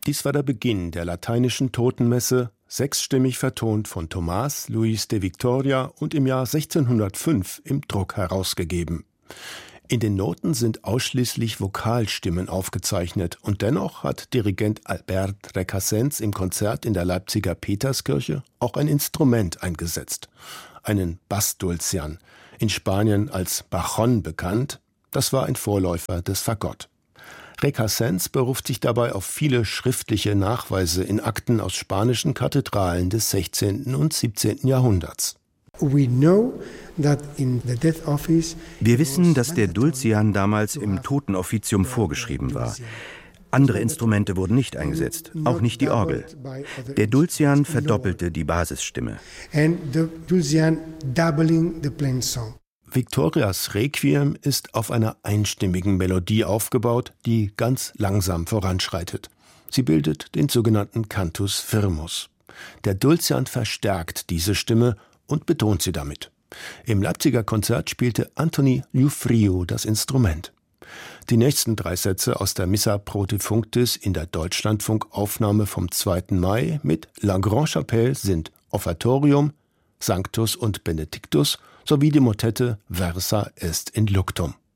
Dies war der Beginn der lateinischen Totenmesse, sechsstimmig vertont von Tomás Luis de Victoria und im Jahr 1605 im Druck herausgegeben. In den Noten sind ausschließlich Vokalstimmen aufgezeichnet und dennoch hat Dirigent Albert Recasens im Konzert in der Leipziger Peterskirche auch ein Instrument eingesetzt, einen Bassdulcian, in Spanien als Bajón bekannt. Das war ein Vorläufer des Fagott. Recasens beruft sich dabei auf viele schriftliche Nachweise in Akten aus spanischen Kathedralen des 16. und 17. Jahrhunderts. Wir wissen, dass der Dulcian damals im Totenoffizium vorgeschrieben war. Andere Instrumente wurden nicht eingesetzt, auch nicht die Orgel. Der Dulcian verdoppelte die Basisstimme. Victorias Requiem ist auf einer einstimmigen Melodie aufgebaut, die ganz langsam voranschreitet. Sie bildet den sogenannten Cantus firmus. Der Dulcian verstärkt diese Stimme und betont sie damit. Im Leipziger Konzert spielte Anthony Giuffrio das Instrument. Die nächsten 3 Sätze aus der Missa pro Defunctis in der Deutschlandfunkaufnahme vom 2. Mai mit La Grand-Chapelle sind Offertorium, Sanctus und Benedictus sowie die Motette Versa est in Luctum.